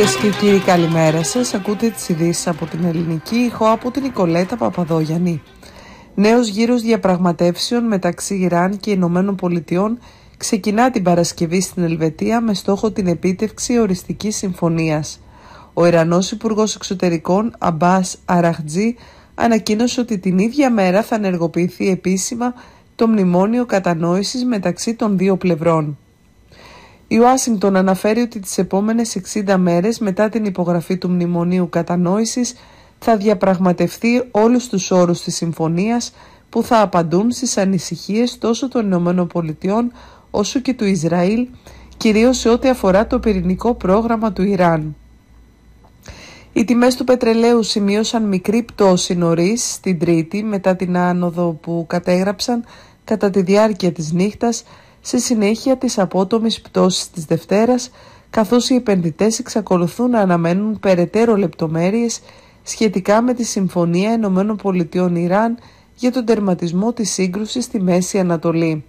Κυρίες και κύριοι, καλημέρα σας. Ακούτε τις ειδήσεις από την Ελληνική Ήχο από την Νικολέτα Παπαδόγιαννη. Νέος γύρος διαπραγματεύσεων μεταξύ Ιράν και Ηνωμένων Πολιτειών ξεκινά την Παρασκευή στην Ελβετία με στόχο την επίτευξη οριστικής συμφωνίας. Ο Ιρανός Υπουργός Εξωτερικών Αμπάς Αραχτζή ανακοίνωσε ότι την ίδια μέρα θα ενεργοποιηθεί επίσημα το μνημόνιο κατανόησης μεταξύ των δύο πλευρών. Η Ουάσιγκτον αναφέρει ότι τις επόμενες 60 μέρες μετά την υπογραφή του μνημονίου κατανόησης θα διαπραγματευτεί όλους τους όρους της συμφωνίας που θα απαντούν στις ανησυχίες τόσο των Ηνωμένων Πολιτειών όσο και του Ισραήλ, κυρίως σε ό,τι αφορά το πυρηνικό πρόγραμμα του Ιράν. Οι τιμές του πετρελαίου σημείωσαν μικρή πτώση νωρίς στην Τρίτη μετά την άνοδο που κατέγραψαν κατά τη διάρκεια της νύχτας σε συνέχεια της απότομης πτώσης της Δευτέρας, καθώς οι επενδυτές εξακολουθούν να αναμένουν περαιτέρω λεπτομέρειες σχετικά με τη Συμφωνία Ηνωμένων Πολιτειών Ιράν για τον τερματισμό της σύγκρουσης στη Μέση Ανατολή.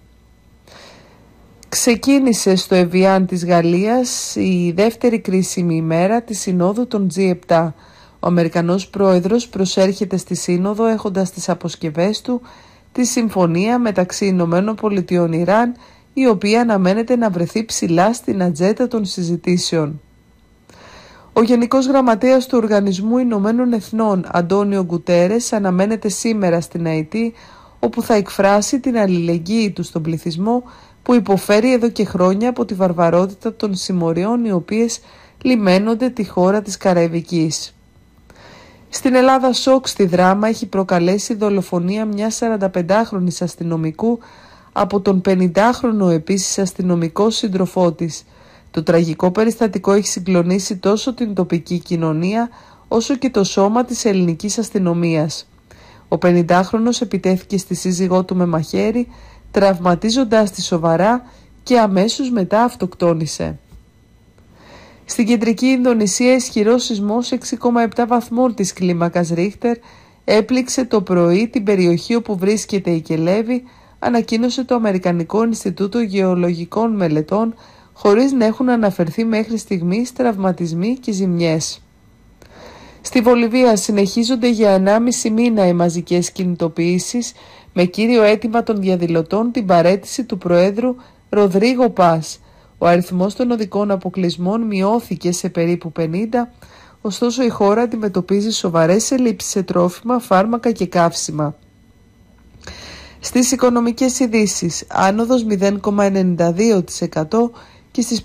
Ξεκίνησε στο Εβιάν της Γαλλίας η δεύτερη κρίσιμη ημέρα της Συνόδου των G7. Ο Αμερικανός Πρόεδρος προσέρχεται στη Σύνοδο έχοντας στις αποσκευές του τη συμφωνία μεταξύ Ηνωμένων Πολιτειών Ιράν, η οποία αναμένεται να βρεθεί ψηλά στην ατζέντα των συζητήσεων. Ο Γενικός Γραμματέας του Οργανισμού Ηνωμένων Εθνών, Αντώνιο Γκουτέρες, αναμένεται σήμερα στην Αϊτή, όπου θα εκφράσει την αλληλεγγύη του στον πληθυσμό που υποφέρει εδώ και χρόνια από τη βαρβαρότητα των συμμοριών οι οποίες λιμένονται τη χώρα της Καραϊβικής. Στην Ελλάδα, σοκ στη Δράμα έχει προκαλέσει δολοφονία μιας 45χρονης αστυνομικού από τον 50χρονο επίσης αστυνομικό σύντροφό της. Το τραγικό περιστατικό έχει συγκλονίσει τόσο την τοπική κοινωνία όσο και το σώμα της ελληνικής αστυνομίας. Ο 50χρονος επιτέθηκε στη σύζυγό του με μαχαίρι, τραυματίζοντάς τη σοβαρά και αμέσως μετά αυτοκτόνησε. Στην κεντρική Ινδονησία, ισχυρός σεισμός 6,7 βαθμών της κλίμακας Ρίχτερ έπληξε το πρωί την περιοχή όπου βρίσκεται η Κελέβη, ανακοίνωσε το Αμερικανικό Ινστιτούτο Γεωλογικών Μελετών, χωρίς να έχουν αναφερθεί μέχρι στιγμής τραυματισμοί και ζημιές. Στη Βολιβία συνεχίζονται για 1,5 μήνα οι μαζικές κινητοποιήσεις, με κύριο αίτημα των διαδηλωτών την παραίτηση του Προέδρου Ροδρίγο Πας. Ο αριθμός των οδικών αποκλεισμών μειώθηκε σε περίπου 50, ωστόσο η χώρα αντιμετωπίζει σοβαρές ελλείψεις σε τρόφιμα, φάρμακα και καύσιμα. Στις οικονομικές ειδήσεις, άνοδος 0,92% και στις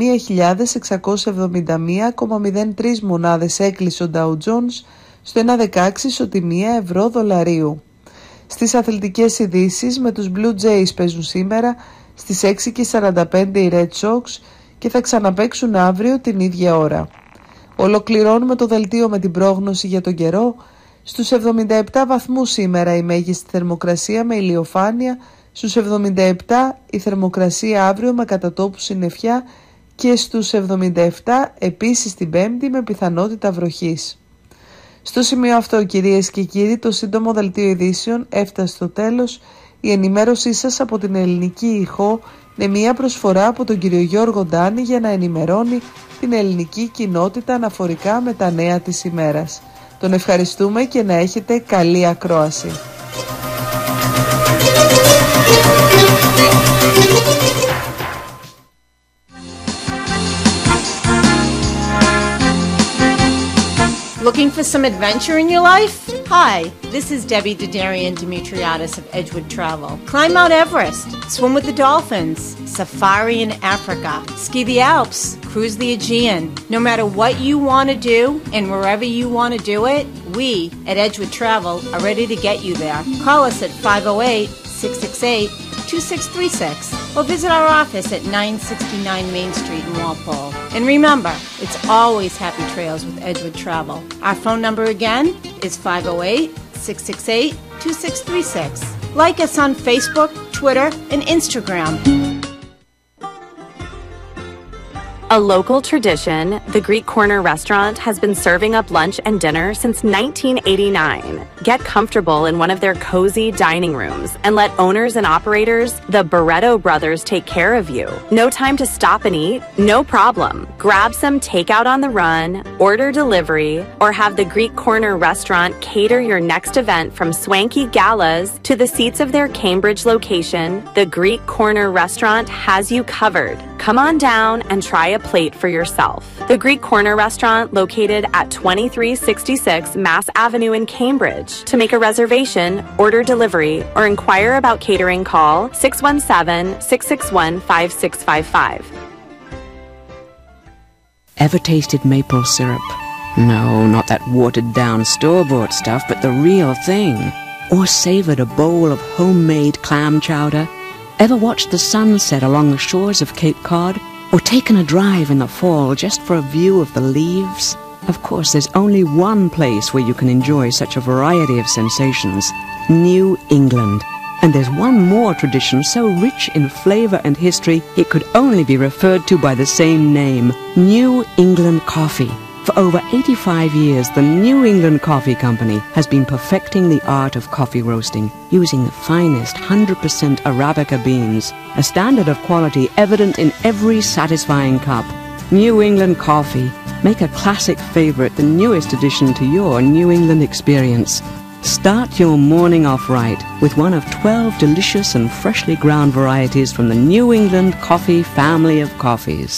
51.671,03 μονάδες έκλεισε ο Dow Jones στο 1,16 ισοτιμία ευρώ-δολαρίου. Στις αθλητικές ειδήσεις, με τους Blue Jays παίζουν σήμερα στις 6:45 οι Red Sox και θα ξαναπαίξουν αύριο την ίδια ώρα. Ολοκληρώνουμε το δελτίο με την πρόγνωση για τον καιρό. Στους 77 βαθμούς σήμερα η μέγιστη θερμοκρασία με ηλιοφάνεια, στους 77 η θερμοκρασία αύριο με κατά τόπου συννεφιά και στους 77 επίσης την Πέμπτη με πιθανότητα βροχής. Στο σημείο αυτό, κυρίες και κύριοι, το σύντομο δελτίο ειδήσεων έφτασε στο τέλος. Η ενημέρωσή σας από την Ελληνική Ήχο είναι μια προσφορά από τον κύριο Γιώργο Ντάνη για να ενημερώνει την ελληνική κοινότητα αναφορικά με τα νέα της ημέρας. Τον ευχαριστούμε και να έχετε καλή ακρόαση. Looking for some adventure in your life? Hi, this is Debbie Didarian Dimitriadis of Edgewood Travel. Climb Mount Everest, swim with the dolphins, safari in Africa, ski the Alps, cruise the Aegean. No matter what you want to do and wherever you want to do it, we at Edgewood Travel are ready to get you there. Call us at 508-668-2636 or visit our office at 969 Main Street in Walpole. And remember, it's always happy trails with Edgewood Travel. Our phone number again is 508-668-2636. Like us on Facebook, Twitter, and Instagram. A local tradition, the Greek Corner restaurant has been serving up lunch and dinner since 1989. Get comfortable in one of their cozy dining rooms and let owners and operators, the Barretto brothers, take care of you. No time to stop and eat? No problem. Grab some takeout on the run, order delivery, or have the Greek Corner restaurant cater your next event from swanky galas to the seats of their Cambridge location. The Greek Corner restaurant has you covered. Come on down and try a plate for yourself. The Greek Corner restaurant, located at 2366 Mass Avenue in Cambridge. To make a reservation, order delivery, or inquire about catering, call 617-661-5655. Ever tasted maple syrup? No, not that watered-down store-bought stuff, but the real thing. Or savored a bowl of homemade clam chowder? Ever watched the sun set along the shores of Cape Cod? Or taken a drive in the fall just for a view of the leaves? Of course, there's only one place where you can enjoy such a variety of sensations: New England. And there's one more tradition so rich in flavor and history it could only be referred to by the same name: New England coffee. For over 85 years, the New England Coffee Company has been perfecting the art of coffee roasting using the finest 100% Arabica beans, a standard of quality evident in every satisfying cup. New England coffee. Make a classic favorite the newest addition to your New England experience. Start your morning off right with one of 12 delicious and freshly ground varieties from the New England Coffee family of coffees.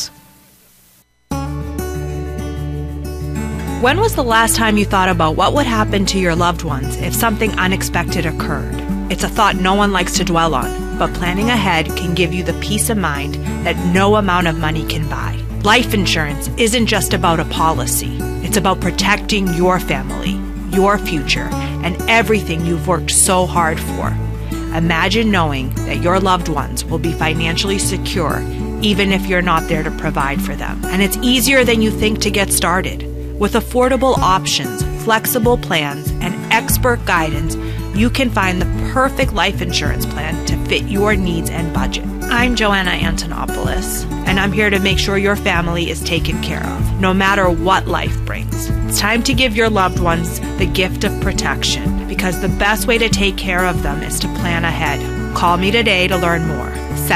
When was the last time you thought about what would happen to your loved ones if something unexpected occurred? It's a thought no one likes to dwell on, but planning ahead can give you the peace of mind that no amount of money can buy. Life insurance isn't just about a policy. It's about protecting your family, your future, and everything you've worked so hard for. Imagine knowing that your loved ones will be financially secure even if you're not there to provide for them. And it's easier than you think to get started. With affordable options, flexible plans, and expert guidance, you can find the perfect life insurance plan to fit your needs and budget. I'm Joanna Antonopoulos, and I'm here to make sure your family is taken care of, no matter what life brings. It's time to give your loved ones the gift of protection, because the best way to take care of them is to plan ahead. Call me today to learn more.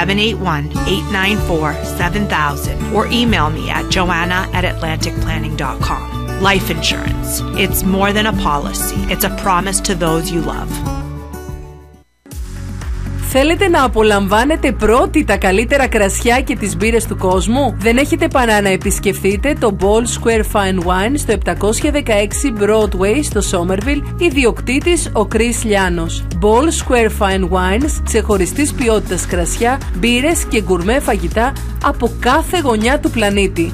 781-894-7000 or email me at joanna@atlanticplanning.com. Life insurance. It's more than a policy. It's a promise to those you love. Θέλετε να απολαμβάνετε πρώτοι τα καλύτερα κρασιά και τις μπύρες του κόσμου? Δεν έχετε παρά να επισκεφτείτε το Ball Square Fine Wine στο 716 Broadway στο Somerville, ιδιοκτήτης ο Chris Λιάνος. Ball Square Fine Wines, ξεχωριστής ποιότητας κρασιά, μπύρες και γκουρμέ φαγητά από κάθε γωνιά του πλανήτη.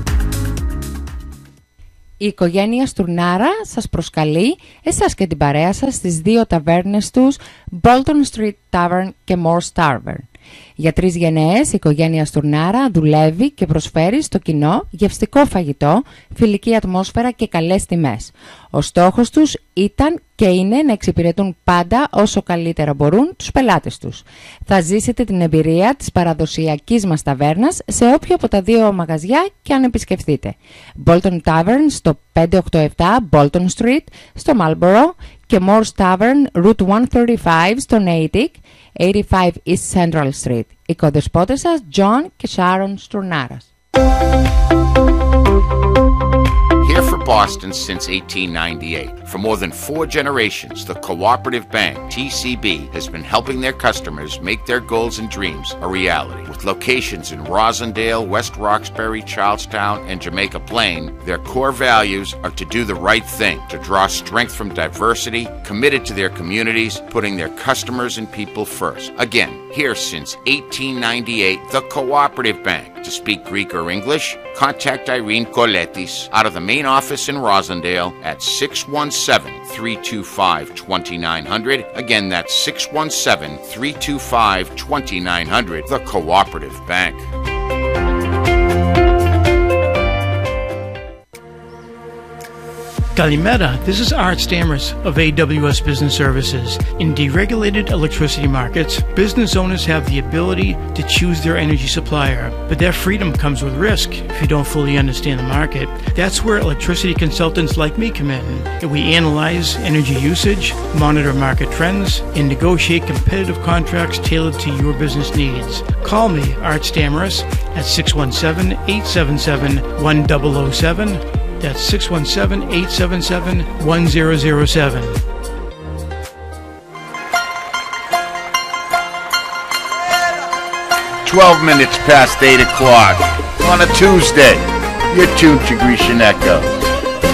Η οικογένεια Στουρνάρα σας προσκαλεί, εσάς και την παρέα σας, στις δύο ταβέρνες τους, Bolton Street Tavern και Moore's Tavern. Για 3 γενναίες, η οικογένεια Στουρνάρα δουλεύει και προσφέρει στο κοινό γευστικό φαγητό, φιλική ατμόσφαιρα και καλές τιμές. Ο στόχος τους ήταν και είναι να εξυπηρετούν πάντα όσο καλύτερα μπορούν τους πελάτες τους. Θα ζήσετε την εμπειρία της παραδοσιακής μας ταβέρνας σε όποιο από τα 2 μαγαζιά και αν επισκεφτείτε. Bolton Tavern στο 587 Bolton Street στο Marlborough και Moore's Tavern Route 135 στο Natick, 85 East Central Street. Οι κοδεσπότες σας, John και Sharon Στουρνάρας. Here for Boston since 1898. For more than 4 generations, the Cooperative Bank, TCB, has been helping their customers make their goals and dreams a reality. With locations in Rosendale, West Roxbury, Charlestown, and Jamaica Plain, their core values are to do the right thing, to draw strength from diversity, committed to their communities, putting their customers and people first. Again, here since 1898, the Cooperative Bank. To speak Greek or English, contact Irene Koletis out of the main office in Rosendale at 617-325-2900. Again, that's 617-325-2900. The Cooperative Bank. Kalimera, this is Art Stammers of AWS Business Services. In deregulated electricity markets, business owners have the ability to choose their energy supplier, but that freedom comes with risk if you don't fully understand the market. That's where electricity consultants like me come in. We analyze energy usage, monitor market trends, and negotiate competitive contracts tailored to your business needs. Call me, Art Stammers, at 617-877-1007. That's 617-877-1007. 12 minutes past 8 o'clock on a Tuesday. You're tuned to Grecian Echo.